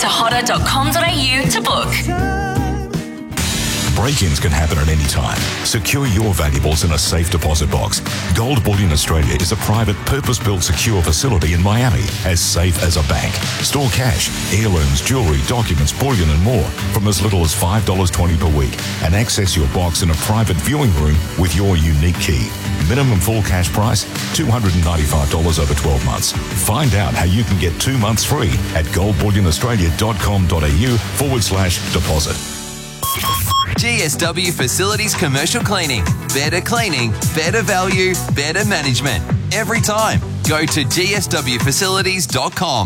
to hodder.com.au to book. Break-ins can happen at any time. Secure your valuables in a safe deposit box. Gold Bullion Australia is a private, purpose-built secure facility in Miami, as safe as a bank. Store cash, heirlooms, jewellery, documents, bullion and more from as little as $5.20 per week, and access your box in a private viewing room with your unique key. Minimum full cash price, $295 over 12 months. Find out how you can get 2 months free at goldbullionaustralia.com.au/deposit. GSW Facilities Commercial Cleaning. Better cleaning, better value, better management. Every time. Go to gswfacilities.com.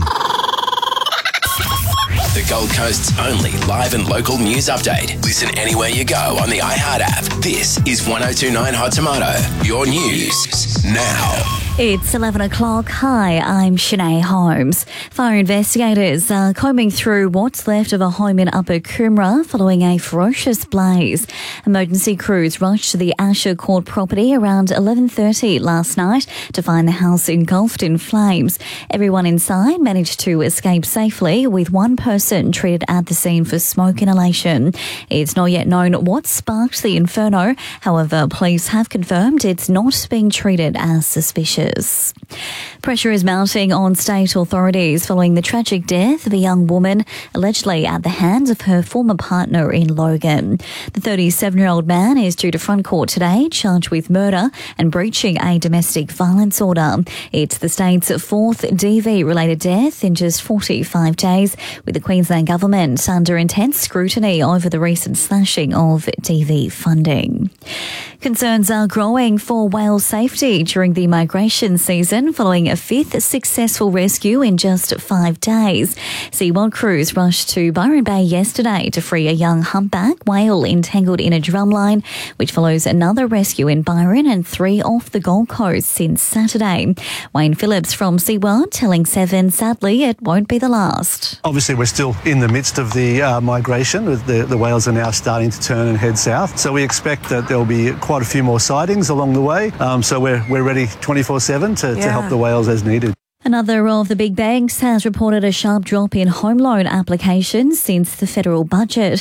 The Gold Coast's only live and local news update. Listen anywhere you go on the iHeart app. This is 1029 Hot Tomato. Your news now. It's 11 o'clock. Hi, I'm Shanae Holmes. Fire investigators are combing through what's left of a home in Upper Coomera following a ferocious blaze. Emergency crews rushed to the Asher Court property around 11:30 last night to find the house engulfed in flames. Everyone inside managed to escape safely, with one person treated at the scene for smoke inhalation. It's not yet known what sparked the inferno. However, police have confirmed it's not being treated as suspicious. Pressure is mounting on state authorities following the tragic death of a young woman allegedly at the hands of her former partner in Logan. The 37-year-old man is due to front court today, charged with murder and breaching a domestic violence order. It's the state's fourth DV-related death in just 45 days, with the Queensland government under intense scrutiny over the recent slashing of DV funding. Concerns are growing for whale safety during the migration season following a fifth successful rescue in just 5 days. SeaWorld crews rushed to Byron Bay yesterday to free a young humpback whale entangled in a drumline, which follows another rescue in Byron and 3 off the Gold Coast since Saturday. Wayne Phillips from SeaWorld telling Seven, sadly, it won't be the last. Obviously, we're still in the midst of the migration. The whales are now starting to turn and head south. So we expect that there'll be quite a few more sightings along the way. So we're ready 24/7 to help the whales as needed. Another of the big banks has reported a sharp drop in home loan applications since the federal budget.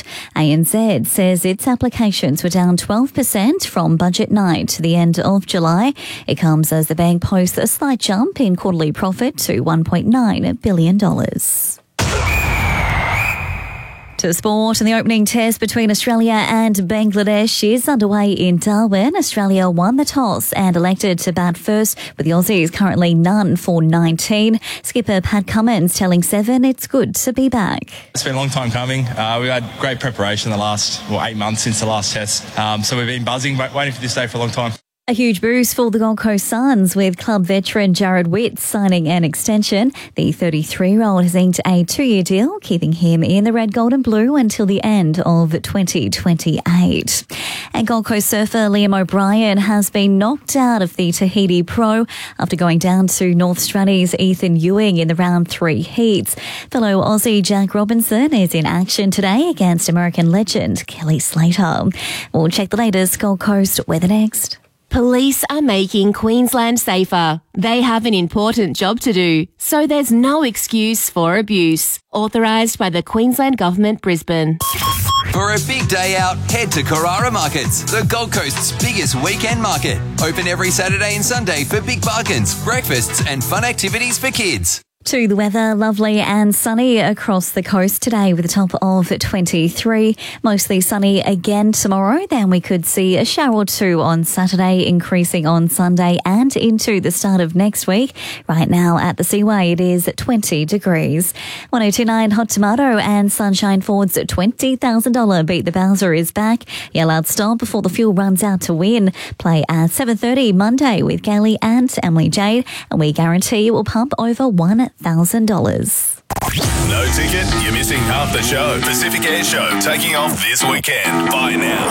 ANZ says its applications were down 12% from budget night to the end of July. It comes as the bank posts a slight jump in quarterly profit to $1.9 billion. To sport, and the opening test between Australia and Bangladesh is underway in Darwin. Australia won the toss and elected to bat first, with the Aussies currently none for 19. Skipper Pat Cummins telling Seven it's good to be back. It's been a long time coming. We've had great preparation the last 8 months since the last test. So we've been buzzing, waiting for this day for a long time. A huge boost for the Gold Coast Suns, with club veteran Jared Witt signing an extension. The 33-year-old has inked a 2-year deal, keeping him in the red, gold and blue until the end of 2028. And Gold Coast surfer Liam O'Brien has been knocked out of the Tahiti Pro after going down to North Straddie's Ethan Ewing in the round 3 heats. Fellow Aussie Jack Robinson is in action today against American legend Kelly Slater. We'll check the latest Gold Coast weather next. Police are making Queensland safer. They have an important job to do, so there's no excuse for abuse. Authorised by the Queensland Government, Brisbane. For a big day out, head to Carrara Markets, the Gold Coast's biggest weekend market. Open every Saturday and Sunday for big bargains, breakfasts and fun activities for kids. To the weather, lovely and sunny across the coast today with a top of 23. Mostly sunny again tomorrow. Then we could see a shower or two on Saturday, increasing on Sunday and into the start of next week. Right now at the Seaway, it is 20 degrees. 1029 Hot Tomato and Sunshine Ford's $20,000 Beat the Bowser is back. Yell out stop before the fuel runs out to win. Play at 7:30 Monday with Gailey and Emily Jade, and we guarantee it will pump over $1,000. No ticket? You're missing half the show. Pacific Air Show taking off this weekend. Buy now.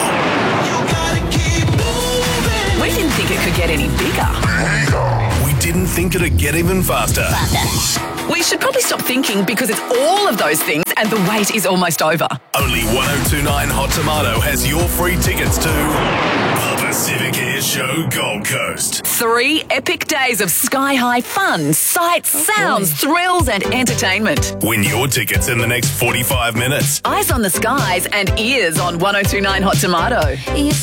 We didn't think it could get any bigger. We didn't think it'd get even faster. We should probably stop thinking, because it's all of those things and the wait is almost over. Only 1029 Hot Tomato has your free tickets to Civic Air Show Gold Coast. 3 epic days of sky-high fun, sights, sounds, thrills and entertainment. Win your tickets in the next 45 minutes. Eyes on the skies and ears on 102.9 Hot Tomato. It's